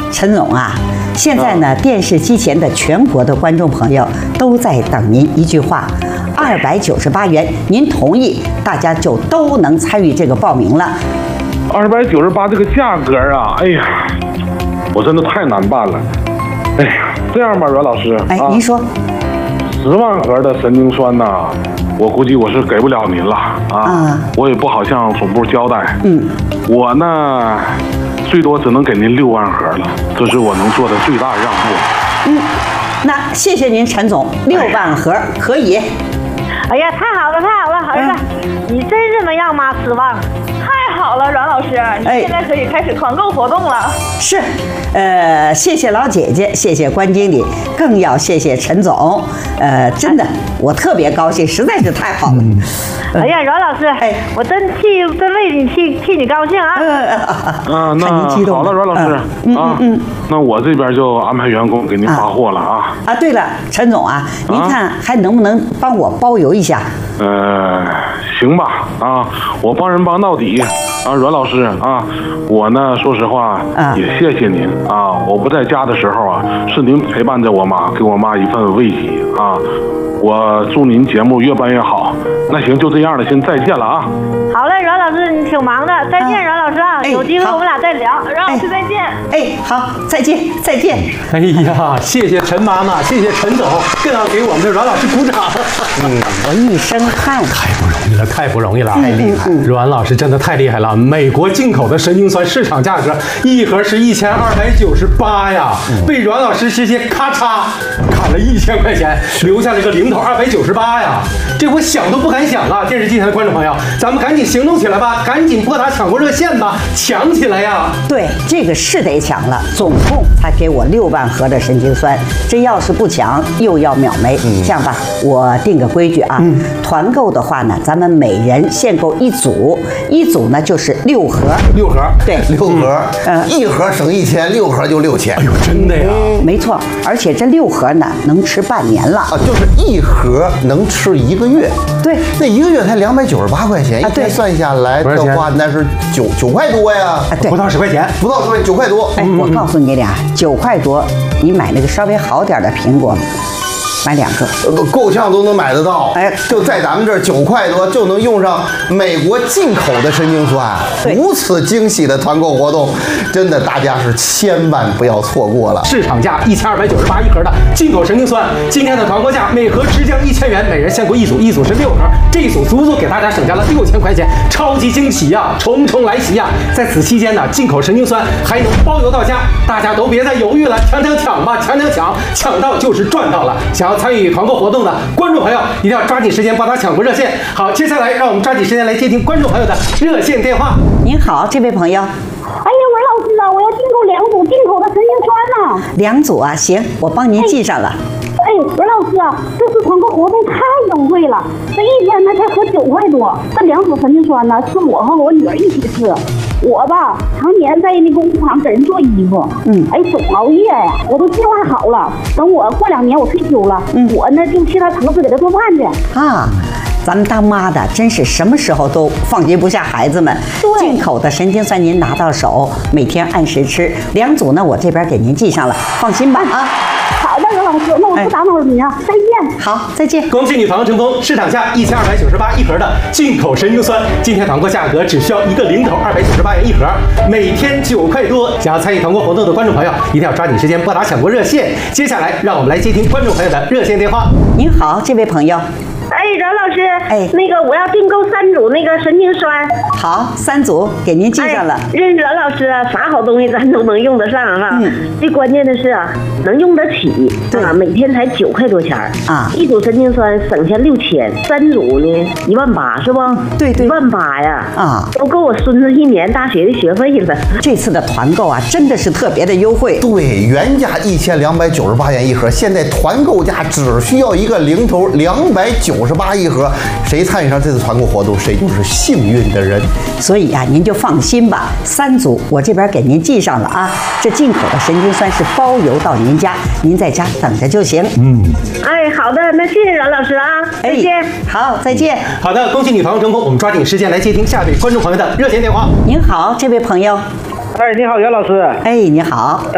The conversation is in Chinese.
陈总啊，现在呢，电视机前的全国的观众朋友都在等您一句话，298元，您同意，大家就都能参与这个报名了。 298这个价格啊，哎呀，我真的太难办了。哎呀，这样吧，阮老师， 哎，您说 ，10万盒的神经酸呐，我估计我是给不了您了啊，我也不好向总部交代。我呢，最多只能给您6万盒了，这是我能做的最大让步。 那谢谢您，陈总，6万盒可以。 哎呀，太好了，太好了，儿子，你真是能要妈失望。 太好了，阮老师，你现在可以开始团购活动了。 是，谢谢老姐姐，谢谢关经理，更要谢谢陈总。真的，我特别高兴，实在是太好了。 哎呀，阮老师，我真为你替你高兴啊！ 那好了，阮老师，那我这边就安排员工给您发货了啊。 对了，陈总啊，您看还能不能帮我包邮一下？ 行吧，我帮人帮到底。阮老师啊，我呢，说实话也谢谢您啊。我不在家的时候啊，是您陪伴着我妈，给我妈一份慰藉啊。我祝您节目越办越好。那行，就这样了，先再见了啊。 好嘞，阮老师，你挺忙的，再见，阮老师啊，有机会我们俩再聊。 阮老师再见。 好，再见，再见。 哎呀，谢谢陈妈妈，谢谢陈总，更要给我们的阮老师鼓掌。 我一身汗， 太不容易了，太不容易了，太厉害！阮老师真的太厉害了。美国进口的神经酸市场价格一盒是1298呀，被阮老师直接咔嚓砍了1000块钱，留下了个零头298呀。这我想都不敢想啊！电视机前的观众朋友，咱们赶紧行动起来吧，赶紧拨打抢购热线吧，抢起来呀！ 对，这个是得抢了，总共才给我6万盒的神经酸，这要是不抢又要秒没。这样吧，我定个规矩啊，团购的话呢，咱们每人限购1组，一组呢就是6盒 ，6盒， 对 ，6盒，一盒省1000，6盒就6000。 哎呦，真的呀！ 没错，而且这6盒呢能吃半年了啊，就是1盒能吃1个月。 对， 那1个月才298块钱，一天算下来的话，那是9块多呀， 对， 不到10块钱， 不到10块，9块多。 我告诉你俩，9块多，你买那个稍微好点的苹果。买2个， 够呛都能买得到。就在咱们这儿9块多就能用上美国进口的神经酸，如此惊喜的团购活动，真的大家是千万不要错过了。 市场价1298一盒的进口神经酸，今天的团购价每盒直降1000元，每人限购1组，一组是6盒，这一组足足给大家省下了6000块钱，超级惊喜呀，重重来袭呀！在此期间呢，进口神经酸还能包邮到家，大家都别再犹豫了，抢吧，抢到就是赚到了。想要参与团购活动的观众朋友，一定要抓紧时间拨打抢购热线。好，接下来让我们抓紧时间来接听观众朋友的热线电话。 您好，这位朋友。 哎呀，阮老师啊，我要订购2组进口的神经酸呢。 2组啊，行，我帮您记上了。 阮老师啊，这次团购活动太优惠了，这一天呢才合9块多。这2组神经酸呢，是我和我女儿一起吃。我吧，常年在那工厂给人做衣服，总熬夜呀，我都计划好了，等我过2年我退休了，我呢就去他城市给他做饭去啊。咱们当妈的真是什么时候都放心不下孩子们。进口的神经酸您拿到手，每天按时吃。2组呢，我这边给您记上了，放心吧啊。 好的，阮老师，那我不打扰您啊，再见。 好，再见。 恭喜你团购成功，市场价1298一盒的进口神经酸，今天团购价格只需要一个零头298元一盒，每天9块多。想要参与团购活动的观众朋友，一定要抓紧时间拨打抢购热线。接下来，让我们来接听观众朋友的热线电话。 您好，这位朋友。 阮老师，那个我要订购3组那个神经酸。 好，3组给您记上了。 认识阮老师啊，啥好东西咱都能用得上哈。最关键的是啊，能用得起啊，每天才9块多钱啊。1组神经酸省下6000，3组呢18000是不？ 对 ，18000呀啊， 都够我孙子1年大学的学费了。 这次的团购啊，真的是特别的优惠。 对，原价1298元一盒，现在团购价只需要一个零头298一盒，谁参与上这次团购活动，谁就是幸运的人。 所以啊，您就放心吧，3组我这边给您记上了啊。这进口的神经酸是包邮到您家，您在家等着就行。 好的，那谢谢阮老师啊，再见。 好，再见。 好的，恭喜你团购成功，我们抓紧时间来接听下一位观众朋友的热线电话。 您好，这位朋友。 你好，袁老师。 你好。